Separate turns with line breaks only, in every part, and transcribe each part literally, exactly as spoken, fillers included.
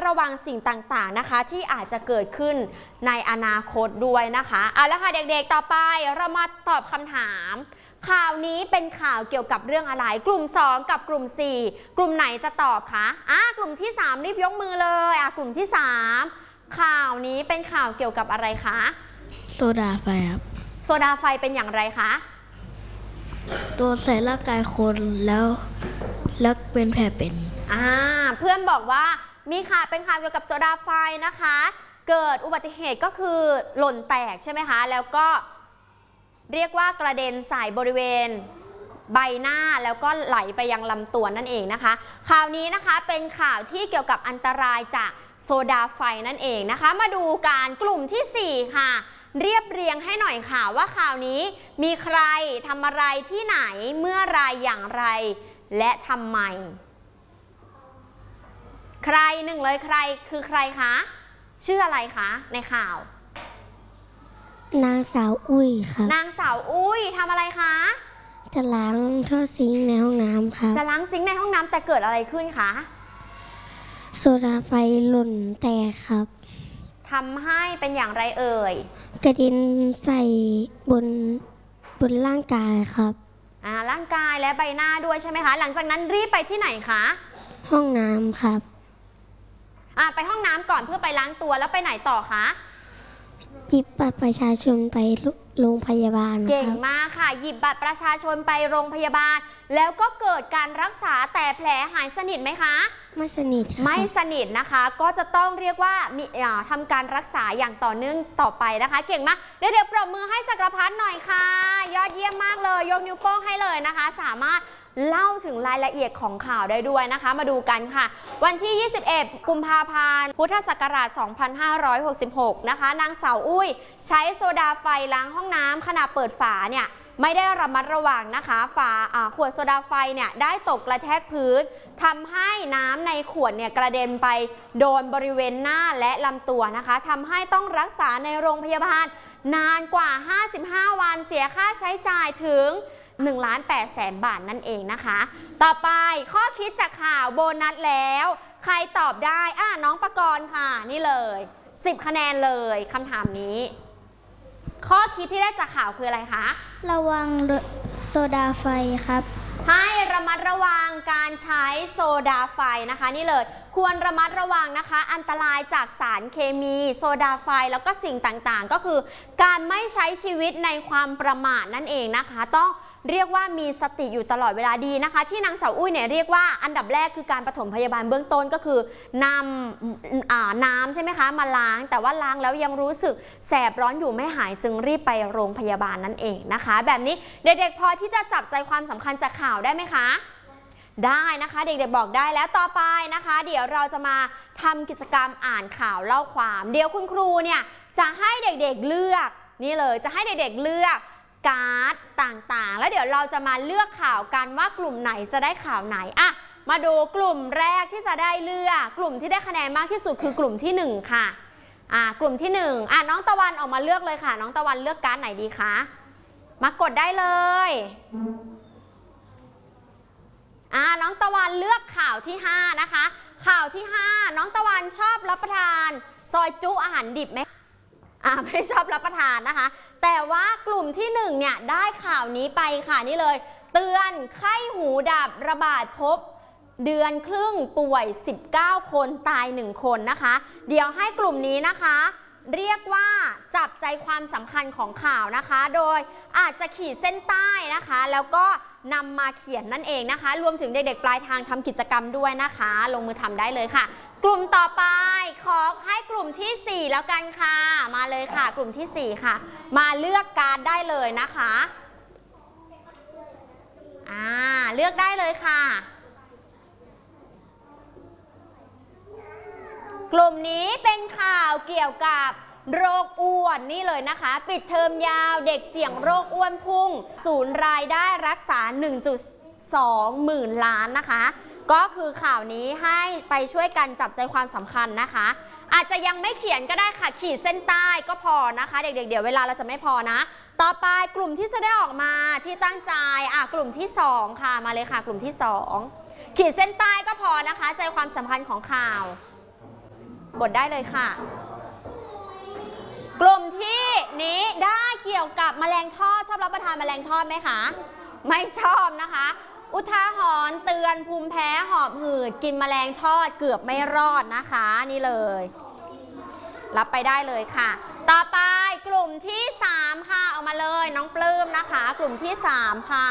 ระวังสิ่งต่างๆนะคะที่อาจจะเกิดขึ้นในอนาคตด้วยนะคะเอาละค่ะเด็กๆต่อไปเรามาตอบคำถามข่าวนี้เป็นข่าวเกี่ยวกับเรื่องอะไรกลุ่มสองกับกลุ่มสี่กลุ่มไหนจะตอบคะอ่ะกลุ่มที่สามรีบยกมือเลยอ่ะกลุ่มที่สามข่าวนี้เป็นข่าวเกี่ยวกับอะไรคะ
โซดาไฟครับ
โซดาไฟเป็นอย่างไรคะ
ตัวใส่ร่างกายคนแล้วแล้วเป็นแผลเป็น
อ่าเพื่อนบอกว่ามีข่าวเป็นข่าวเกี่ยวกับโซดาไฟนะคะเกิดอุบัติเหตุก็คือหล่นแตกใช่ไหมคะแล้วก็เรียกว่ากระเด็นใส่บริเวณใบหน้าแล้วก็ไหลไปยังลำตัวนั่นเองนะคะข่าวนี้นะคะเป็นข่าวที่เกี่ยวกับอันตรายจากโซดาไฟนั่นเองนะคะมาดูการกลุ่มที่สี่ค่ะเรียบเรียงให้หน่อยค่ะว่าข่าวนี้มีใครทำอะไรที่ไหนเมื่อไรอย่างไรและทำไมใครหนึ่งเลยใครคือใครคะชื่ออะไรคะในข่าวน
างสาวอุ้ยครับ
นางสาวอุ้ยทำอะไรคะ
จะล้างท่อซิงค์ในห้องน้ำครับ
จะล้างซิงค์ในห้องน้ำแต่เกิดอะไรขึ้นคะ
โซดาไฟหล่นแตกครับ
ทำให้เป็นอย่างไรเอ่ย
กระเด็นใส่บนบนร่างกายครับ
อ่าร่างกายและใบหน้าด้วยใช่ไหมคะหลังจากนั้นรีบไปที่ไหนคะ
ห้องน้ำครับ
อ่าไปห้องน้ำก่อนเพื่อไปล้างตัวแล้วไปไหนต่อคะ
หยิบบัตรประชาชนไปโรงพยาบาล
เก่งมากค่ะหยิบบัตรประชาชนไปโรงพยาบาลแล้วก็เกิดการรักษาแต่แผลหายสนิทไหมคะ
ไม่สนิท
ไม่สนิทนะคะก็จะต้องเรียกว่ามีทำการรักษาอย่างต่อเนื่องต่อไปนะคะเก่งมากเดี๋ยวเดี๋ยวปรบมือให้จักรพัฒน์หน่อยค่ะยอดเยี่ยมมากเลยยกนิ้วโป้งให้เลยนะคะสามารถเล่าถึงรายละเอียดของข่าวได้ด้วยนะคะมาดูกันค่ะวันที่ยี่สิบเอ็ดกุมภาพันธ์พุทธศักราชสองพันห้าร้อยหกสิบหกนะคะนางสาวอุ้ยใช้โซดาไฟล้างห้องน้ำขณะเปิดฝาเนี่ยไม่ได้ระมัดระวังนะคะฝาขวดโซดาไฟเนี่ยได้ตกกระแทกพื้นทำให้น้ำในขวดเนี่ยกระเด็นไปโดนบริเวณหน้าและลำตัวนะคะทำให้ต้องรักษาในโรงพยาบาลนานกว่าห้าสิบห้าวันเสียค่าใช้จ่ายถึงหนึ่งล้านแปดแสนบาทนั่นเองนะคะต่อไปข้อคิดจากข่าวโบนัสแล้วใครตอบได้อ่ะน้องประกรณ์ค่ะนี่เลยสิบคะแนนเลยคำถามนี้ข้อคิดที่ได้จากข่าวคืออะไรคะ
ระวังโซดาไฟครับ
ให้ระมัดระวังการใช้โซดาไฟนะคะนี่เลยควรระมัดระวังนะคะอันตรายจากสารเคมีโซดาไฟแล้วก็สิ่งต่างๆก็คือการไม่ใช้ชีวิตในความประมาทนั่นเองนะคะต้องเรียกว่ามีสติอยู่ตลอดเวลาดีนะคะที่นางสาวอุ้ยเนี่ยเรียกว่าอันดับแรกคือการปฐมพยาบาลเบื้องต้นก็คือนำน้ำใช่ไหมคะมาล้างแต่ว่าล้างแล้วยังรู้สึกแสบร้อนอยู่ไม่หายจึงรีบไปโรงพยาบาลนั่นเองนะคะแบบนี้เด็กๆพอที่จะจับใจความสำคัญจากข่าวได้ไหมคะได้นะคะเด็กๆบอกได้แล้วต่อไปนะคะเดี๋ยวเราจะมาทำกิจกรรมอ่านข่าวเล่าความเดี๋ยวคุณครูเนี่ยจะให้เด็กๆเลือกนี่เลยจะให้เด็กๆเลือกการ์ดต่างๆแล้วเดี๋ยวเราจะมาเลือกข่าวกันว่ากลุ่มไหนจะได้ข่าวไหนอ่ะมาดูกลุ่มแรกที่จะได้เลือกกลุ่มที่ได้คะแนนมากที่สุดคือกลุ่มที่หนึ่งค่ะอ่ากลุ่มที่หนึ่งอ่ะน้องตะวันออกมาเลือกเลยค่ะน้องตะวันเลือกการ์ดไหนดีคะมากดได้เลยอ่าน้องตะวันเลือกข่าวที่ห้านะคะข่าวที่ห้าน้องตะวันชอบรับประทานซอยจุอาหารดิบไหมอ่าไม่ชอบรับประทานนะคะแต่ว่ากลุ่มที่หนึ่งเนี่ยได้ข่าวนี้ไปค่ะนี่เลยเตือนไข้หูดับระบาดพบเดือนครึ่งป่วยสิบเก้าคนตายหนึ่งคนนะคะเดี๋ยวให้กลุ่มนี้นะคะเรียกว่าจับใจความสำคัญของข่าวนะคะโดยอาจจะขีดเส้นใต้นะคะแล้วก็นำมาเขียนนั่นเองนะคะรวมถึงเด็กๆปลายทางทำกิจกรรมด้วยนะคะลงมือทำได้เลยค่ะกลุ่มต่อไปขอให้กลุ่มที่สี่แล้วกันค่ะมาเลยค่ะกลุ่มที่สี่ค่ะมาเลือกการ์ดได้เลยนะคะอ่าเลือกได้เลยค่ะกลุ่มนี้เป็นข่าวเกี่ยวกับโรคอ้วนนี่เลยนะคะปิดเทอมยาวเด็กเสี่ยงโรคอ้วนพุ่งศูนย์รายได้รักษา หนึ่งจุดสองหมื่นล้านนะคะก็คือข่าวนี้ให้ไปช่วยกันจับใจความสำคัญนะคะอาจจะยังไม่เขียนก็ได้ค่ะขีดเส้นใต้ก็พอนะคะเด็กๆเดี๋ยวเวลาเราจะไม่พอนะต่อไปกลุ่มที่จะได้ออกมาที่ตั้งใจอ่ะกลุ่มที่สองค่ะมาเลยค่ะกลุ่มที่สองขีดเส้นใต้ก็พอนะคะใจความสำคัญของข่าวกดได้เลยค่ะกลุ่มที่นี้ได้เกี่ยวกับแมลงทอดชอบรับประทานแมลงทอดไหมคะไม่ชอบนะคะอุทาหรณ์เตือนภูมิแพ้หอบหืดกินแมลงทอดเกือบไม่รอดนะคะนี่เลยรับไปได้เลยค่ะต่อไปกลุ่มที่สามค่ะเอามาเลยน้องปลื้มนะคะกลุ่มที่สามค่ะ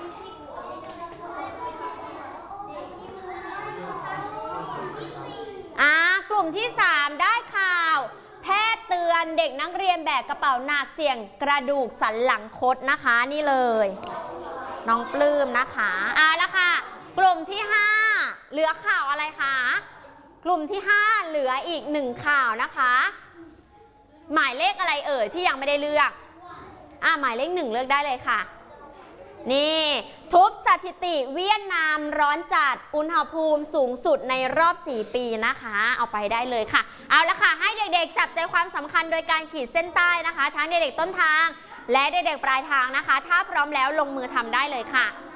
อ่ากลุ่มที่สามได้ข่าวแพทย์เตือนเด็กนักเรียนแบกกระเป๋าหนักเสี่ยงกระดูกสันหลังคดนะคะนี่เลยน้องปลื้มนะคะอ่าแล้วค่ะกลุ่มที่ห้าเหลือข่าวอะไรคะกลุ่มที่ห้าเหลืออีกหนึ่งข่าวนะคะหมายเลขอะไรเอ่ยที่ยังไม่ได้เลือกอ่าหมายเลขหนึ่งเลือกได้เลยค่ะนี่ทุบสถิติเวียดนามร้อนจัดอุณหภูมิสูงสุดในรอบสี่ปีนะคะเอาไปได้เลยค่ะเอาละค่ะให้เด็กๆจับใจความสำคัญโดยการขีดเส้นใต้นะคะทั้งเด็กๆต้นทางและเด็กๆปลายทางนะคะถ้าพร้อมแล้วลงมือทำได้เลยค่ะ